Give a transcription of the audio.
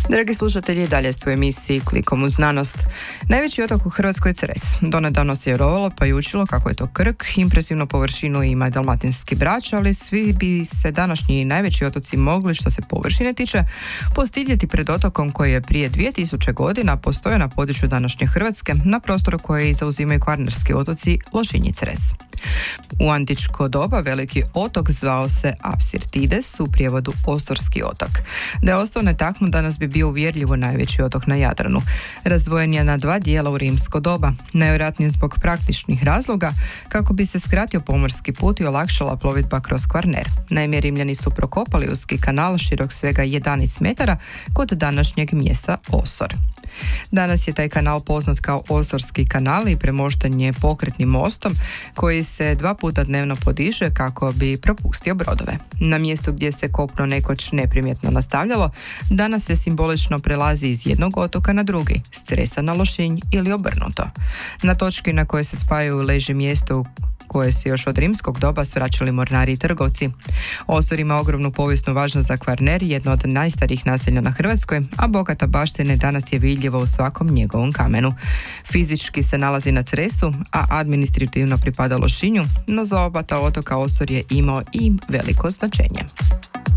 Dragi slušatelji, dalje su u emisiji Klikom u znanost. Najveći otok u Hrvatskoj je Cres. Donedavno se vjerovalo pa i učilo kako je to Krk. Impresivnu površinu ima Dalmatinski Brač, ali svi bi se današnji najveći otoci mogli, što se površine tiče, postidjeti pred otokom koji je prije 2000 godina postojao na području današnje Hrvatske, na prostoru koji zauzimaju Kvarnerski otoci Lošinj i Cres. U antičko doba veliki otok zvao se Apsirtides, u prijevodu Osorski otok. Da je ostao netaknut, danas bi bio uvjerljivo najveći otok na Jadranu. Razdvojen je na dva dijela u rimsko doba, najvjerojatnije zbog praktičnih razloga, kako bi se skratio pomorski put i olakšala plovidba kroz Kvarner. Naime, Rimljani su prokopali uski kanal širok svega 11 metara kod današnjeg mjesta Osor. Danas je taj kanal poznat kao Osorski kanal i premošten je pokretnim mostom koji se 2 puta dnevno podiže kako bi propustio brodove. Na mjestu gdje se kopno nekoć neprimjetno nastavljalo, danas se simbolično prelazi iz jednog otoka na drugi, s Cresa na Lošinj ili obrnuto. Na točki na kojoj se spajaju leži mjesto koje se još od rimskog doba svraćali mornari i trgovci. Osor ima ogromnu povijesnu važnost za Kvarner, jedno od najstarijih naselja na Hrvatskoj, a bogata baština danas je vidljiva u svakom njegovom kamenu. Fizički se nalazi na Cresu, a administrativno pripada Lošinju, no za oba ta otoka Osor je imao i veliko značenje.